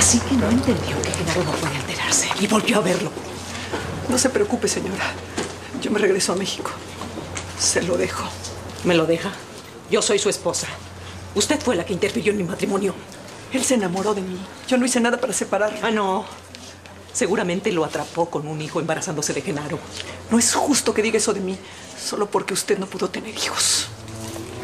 Así que no entendió que Genaro no puede alterarse y volvió a verlo. No se preocupe, señora. Yo me regreso a México. Se lo dejo. ¿Me lo deja? Yo soy su esposa. Usted fue la que interfirió en mi matrimonio. Él se enamoró de mí. Yo no hice nada para separarlo. Ah, no. Seguramente lo atrapó con un hijo embarazándose de Genaro. No es justo que diga eso de mí, solo porque usted no pudo tener hijos.